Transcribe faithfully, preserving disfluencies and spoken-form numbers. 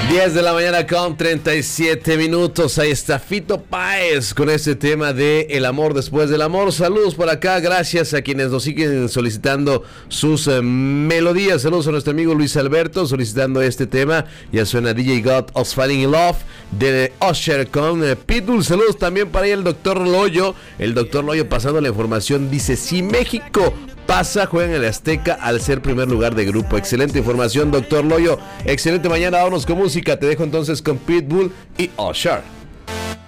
diez de la mañana con treinta y siete minutos. Ahí está Fito Páez con este tema de El amor después del amor. Saludos por acá, gracias a quienes nos siguen solicitando sus eh, melodías. Saludos a nuestro amigo Luis Alberto solicitando este tema. Ya suena D J God Us Falling in Love de Usher con eh, Pitbull. Saludos también para ahí el doctor Loyo. El doctor Loyo pasando la información, dice: si México pasa, juega en el Azteca al ser primer lugar de grupo. Excelente información, doctor Loyo. Excelente mañana, vámonos con música. Te dejo entonces con Pitbull y Usher.